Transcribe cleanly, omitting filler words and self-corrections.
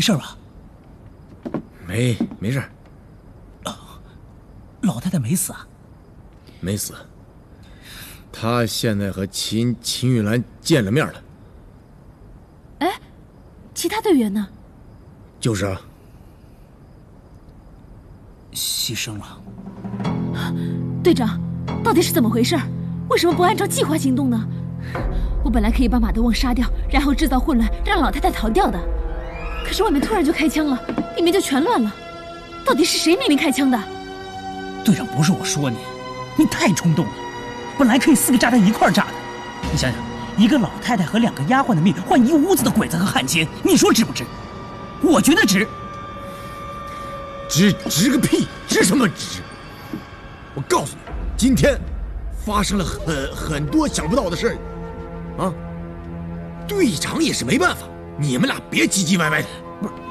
事吧？ 没事。 老太太没死啊？ 没死。她现在和秦玉兰见了面了。 哎，其他队员呢？ 就是啊。 牺牲了。 队长，到底是怎么回事？为什么不按照计划行动呢？我本来可以把马德旺杀掉，然后制造混乱，让老太太逃掉的。可是外面突然就开枪了，里面就全乱了。到底是谁命令开枪的？ 队长，不是我说你，你太冲动了。本来可以4个炸弹一块炸的。你想想，一个老太太和2个丫鬟的命换一屋子的鬼子和汉奸，你说值不值？我觉得值。 值个屁！值什么值？我告诉你，今天发生了很多想不到的事儿，啊！队长也是没办法，你们俩别唧唧歪歪的。